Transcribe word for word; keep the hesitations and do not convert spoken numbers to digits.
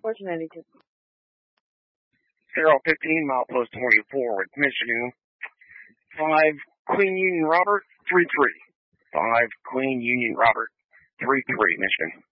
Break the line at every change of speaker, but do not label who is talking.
fourteen ninety-two.
Zero fifteen, milepost twenty-four with Michigan. Five, Queen Union Robert, three three. Five, Queen Union Robert, three three, Michigan.